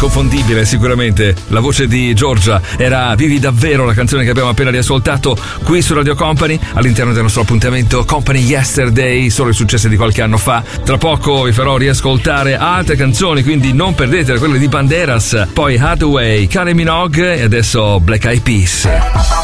inconfondibile sicuramente. La voce di Giorgia era Vivi davvero, la canzone che abbiamo appena riascoltato qui su Radio Company all'interno del nostro appuntamento Company Yesterday, solo i successi di qualche anno fa. Tra poco vi farò riascoltare altre canzoni, quindi non perdete quelle di Banderas, poi Hathaway, Kylie Minogue e adesso Black Eyed Peas.